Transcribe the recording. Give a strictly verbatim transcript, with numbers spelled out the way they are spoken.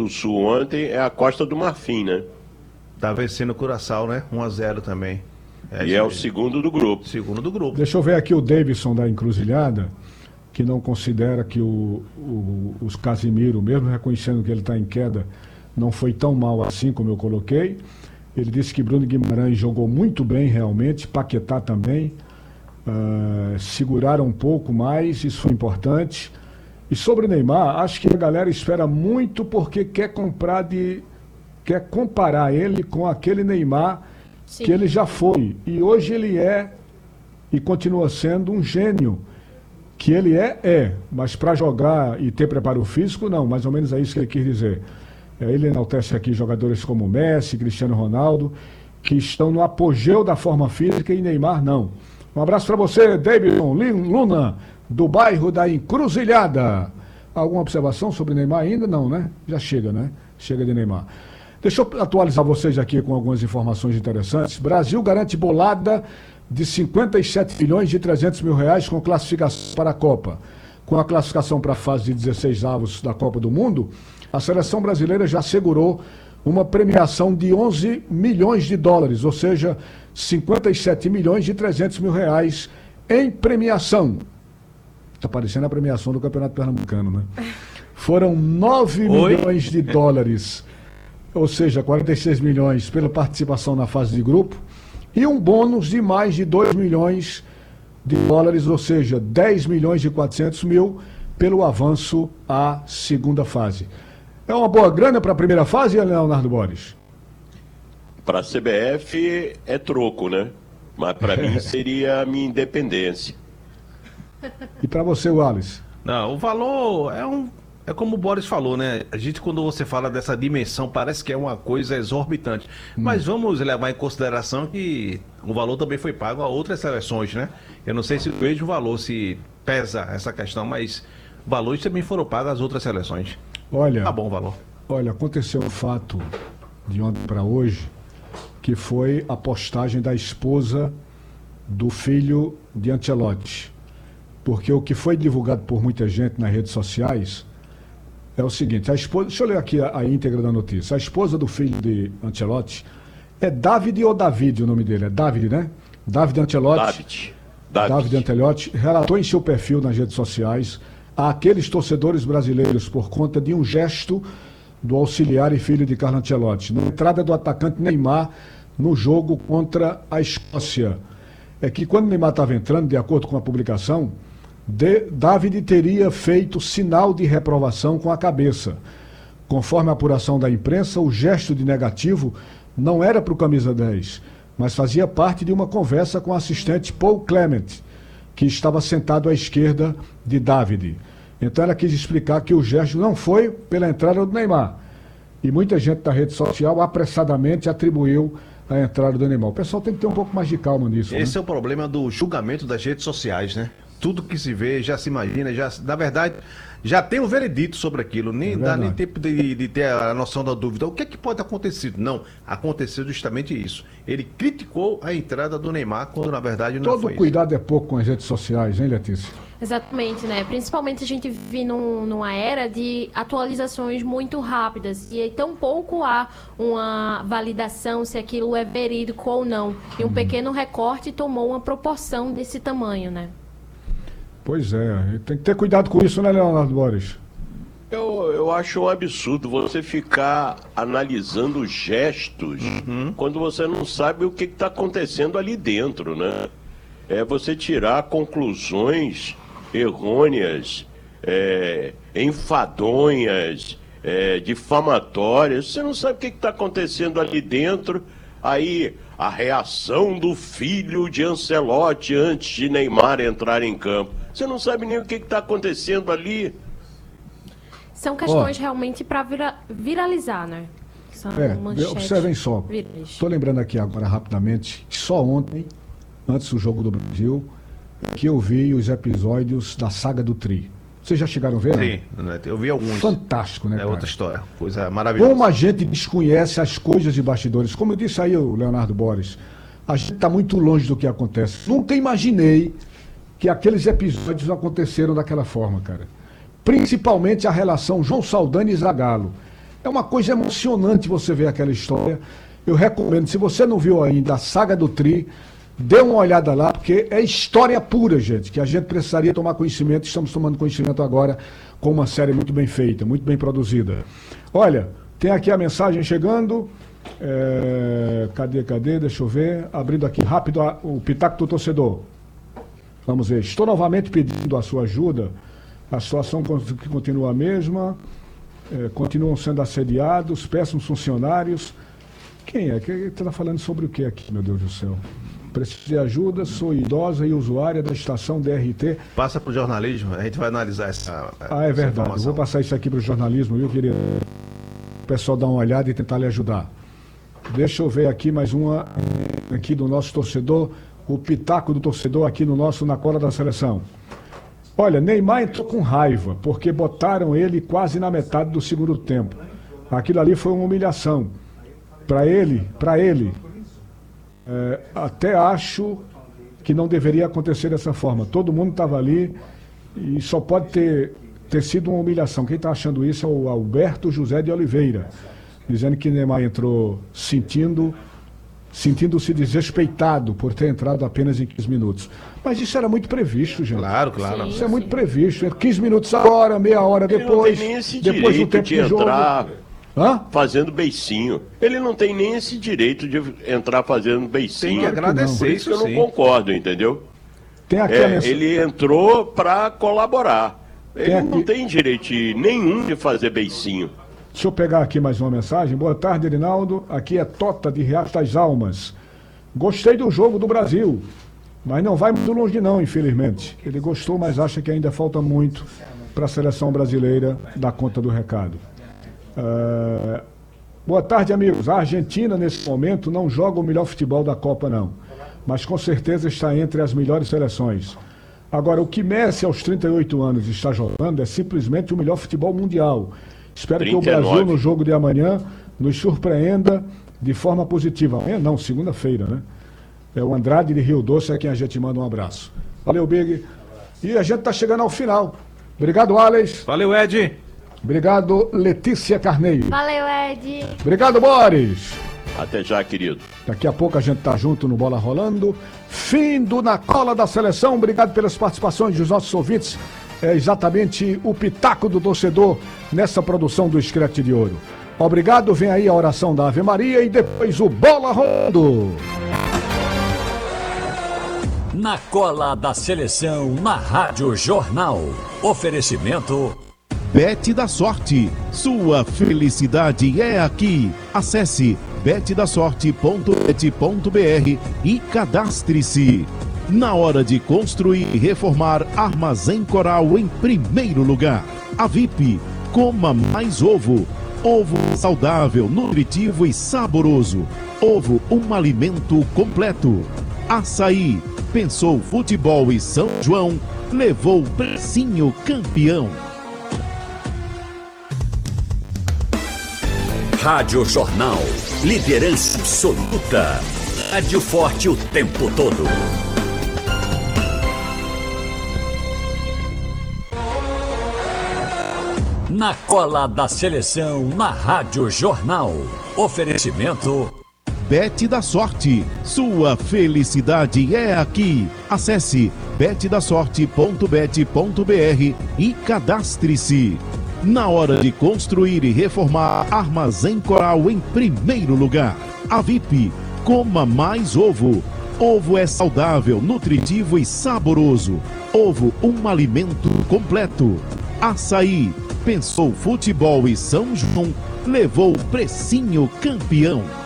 do Sul ontem é a Costa do Marfim, né? Tá vencendo o Curaçao, né? um a zero também. É, e é o segundo do grupo. Segundo do grupo. Deixa eu ver aqui o Davidson da Encruzilhada, que não considera que o, o, os Casimiro, mesmo reconhecendo que ele está em queda, não foi tão mal assim como eu coloquei. Ele disse que Bruno Guimarães jogou muito bem realmente, Paquetá também. Uh, seguraram um pouco mais, isso foi importante. E sobre Neymar, acho que a galera espera muito porque quer comprar de... quer comparar ele com aquele Neymar Sim. que ele já foi. E hoje ele é e continua sendo um gênio. Que ele é, é. Mas para jogar e ter preparo físico, não. Mais ou menos é isso que ele quis dizer. Ele enaltece aqui jogadores como Messi, Cristiano Ronaldo, que estão no apogeu da forma física e Neymar não. Um abraço para você, Davidson Luna, do bairro da Encruzilhada. Alguma observação sobre Neymar ainda? Não, né? Já chega, né? Chega de Neymar. Deixa eu atualizar vocês aqui com algumas informações interessantes. Brasil garante bolada de cinquenta e sete milhões e trezentos mil reais com classificação para a Copa. Com a classificação para a fase de dezesseis avos da Copa do Mundo, a seleção brasileira já segurou uma premiação de onze milhões de dólares, ou seja, cinquenta e sete milhões e trezentos mil reais em premiação. Está parecendo a premiação do Campeonato Pernambucano, né? Foram nove milhões de dólares, ou seja, quarenta e seis milhões pela participação na fase de grupo, e um bônus de mais de dois milhões de dólares, ou seja, dez milhões e quatrocentos mil pelo avanço à segunda fase. É uma boa grana para a primeira fase, Leonardo Borges? Para a C B F é troco, né? Mas para mim seria a minha independência. E para você, Wallace? Não, o valor é um... É como o Boris falou, né? A gente, quando você fala dessa dimensão, parece que é uma coisa exorbitante. Hum. Mas vamos levar em consideração que o valor também foi pago a outras seleções, né? Eu não sei se o mesmo valor se pesa essa questão, mas valores também foram pagos às outras seleções. Olha, tá bom o valor. Olha, aconteceu um fato de ontem para hoje, que foi a postagem da esposa do filho de Ancelotti. Porque o que foi divulgado por muita gente nas redes sociais é o seguinte, a esposa, deixa eu ler aqui a, a íntegra da notícia. A esposa do filho de Ancelotti é David ou David, o nome dele? É David, né? David Ancelotti. David. David. David Ancelotti relatou em seu perfil nas redes sociais àqueles torcedores brasileiros por conta de um gesto do auxiliar e filho de Carlo Ancelotti, na entrada do atacante Neymar no jogo contra a Escócia. É que quando o Neymar estava entrando, de acordo com a publicação, De, David teria feito sinal de reprovação com a cabeça. Conforme a apuração da imprensa, o gesto de negativo não era para o camisa dez, mas fazia parte de uma conversa com o assistente Paul Clement, que estava sentado à esquerda de David. Então ela quis explicar que o gesto não foi pela entrada do Neymar. E muita gente da rede social apressadamente atribuiu a entrada do Neymar. O pessoal tem que ter um pouco mais de calma nisso. Esse né? é o problema do julgamento das redes sociais, né? Tudo que se vê, já se imagina, já, na verdade, já tem um veredito sobre aquilo, nem é dá nem tempo de, de ter a noção da dúvida. O que é que pode acontecer? Não, aconteceu justamente isso. Ele criticou a entrada do Neymar, quando na verdade não Todo foi cuidado isso. É pouco com as redes sociais, hein, Letícia? Exatamente, né? Principalmente a gente vive num, numa era de atualizações muito rápidas e tão pouco há uma validação se aquilo é verídico ou não. E um hum. pequeno recorte tomou uma proporção desse tamanho, né? Pois é, tem que ter cuidado com isso, né, Leonardo Borges? Eu, eu acho um absurdo você ficar analisando gestos uhum. quando você não sabe o que está acontecendo ali dentro, né? É você tirar conclusões errôneas, é, enfadonhas, é, difamatórias. Você não sabe o que está acontecendo ali dentro. Aí a reação do filho de Ancelotti antes de Neymar entrar em campo. Você não sabe nem o que está acontecendo ali. São questões oh. realmente para vira, viralizar, né? São é, observem só. Estou lembrando aqui agora rapidamente que só ontem, antes do jogo do Brasil, que eu vi os episódios da saga do Tri. Vocês já chegaram a ver? Sim, né? Eu vi alguns. Fantástico, né, É cara? outra história, coisa maravilhosa. Como a gente desconhece as coisas de bastidores, como eu disse aí o Leonardo Borges, a gente está muito longe do que acontece. Nunca imaginei que aqueles episódios aconteceram daquela forma, cara. Principalmente a relação João Saldanha e Zagallo. É uma coisa emocionante você ver aquela história. Eu recomendo, se você não viu ainda a Saga do Tri, dê uma olhada lá, porque é história pura, gente, que a gente precisaria tomar conhecimento. Estamos tomando conhecimento agora com uma série muito bem feita, muito bem produzida. Olha, tem aqui a mensagem chegando. É, cadê, cadê? Deixa eu ver. Abrindo aqui rápido a, o Pitaco do Torcedor. Vamos ver. Estou novamente pedindo a sua ajuda. A situação que continua a mesma. É, continuam sendo assediados, péssimos funcionários. Quem é? Quem está falando sobre o que aqui, meu Deus do céu? Preciso de ajuda, sou idosa e usuária da estação D R T. Passa para o jornalismo, a gente vai analisar essa. Ah, é essa verdade. informação. Vou passar isso aqui para o jornalismo, viu, querido? O pessoal dar uma olhada e tentar lhe ajudar. Deixa eu ver aqui mais uma aqui do nosso torcedor, o Pitaco do Torcedor aqui no nosso Na Cola da Seleção. Olha, Neymar entrou com raiva, porque botaram ele quase na metade do segundo tempo. Aquilo ali foi uma humilhação. Para ele, para ele, é, até acho que não deveria acontecer dessa forma. Todo mundo estava ali e só pode ter, ter sido uma humilhação. Quem está achando isso é o Alberto José de Oliveira, dizendo que Neymar entrou sentindo, sentindo-se desrespeitado por ter entrado apenas em quinze minutos. Mas isso era muito previsto, gente. Claro, claro. Sim. Isso é muito previsto. quinze minutos agora, meia hora Ele depois. não tem nem esse depois do direito tempo de de jogo. entrar Hã? fazendo beicinho. Ele não tem nem esse direito de entrar fazendo beicinho. Tem que agradecer, Por isso que eu isso não sim. concordo, entendeu? Tem aqui a É, mensagem. ele entrou para colaborar. Ele Tem aqui- não tem direito nenhum de fazer beicinho. Deixa eu pegar aqui mais uma mensagem. Boa tarde, Erinaldo. Aqui é Tota de Riacho das Almas. Gostei do jogo do Brasil, mas não vai muito longe não, infelizmente. Ele gostou, mas acha que ainda falta muito para a seleção brasileira dar conta do recado. Ah, boa tarde, amigos. A Argentina, nesse momento, não joga o melhor futebol da Copa, não. Mas com certeza está entre as melhores seleções. Agora, o que Messi, aos trinta e oito anos, está jogando é simplesmente o melhor futebol mundial. Espero que o trinta e nove. Brasil, no jogo de amanhã, nos surpreenda de forma positiva. Amanhã não, segunda-feira, né? É o Andrade de Rio Doce a quem a gente manda um abraço. Valeu, Big. E a gente está chegando ao final. Obrigado, Alex. Valeu, Ed. Obrigado, Letícia Carneiro. Valeu, Ed. Obrigado, Boris. Até já, querido. Daqui a pouco a gente tá junto no Bola Rolando. Fim do Na Cola da Seleção. Obrigado pelas participações dos nossos ouvintes. É exatamente o Pitaco do Torcedor nessa produção do Screte de Ouro. Obrigado. Vem aí a oração da Ave Maria e depois o Bola Rolando. Na Cola da Seleção, na Rádio Jornal. Oferecimento... Bet da Sorte. Sua felicidade é aqui. Acesse bet da sorte ponto bet ponto br e cadastre-se. Na hora de construir e reformar, Armazém Coral em primeiro lugar. A V I P, coma mais ovo. Ovo saudável, nutritivo e saboroso. Ovo, um alimento completo. Açaí, pensou futebol e São João, levou precinho campeão. Rádio Jornal. Liderança absoluta. Rádio forte o tempo todo. Na Cola da Seleção, na Rádio Jornal. Oferecimento... Bet da Sorte. Sua felicidade é aqui. Acesse bet da sorte ponto bet ponto br e cadastre-se. Na hora de construir e reformar, Armazém Coral em primeiro lugar. A V I P, coma mais ovo. Ovo é saudável, nutritivo e saboroso. Ovo, um alimento completo. Açaí, pensou futebol e São João, levou precinho campeão.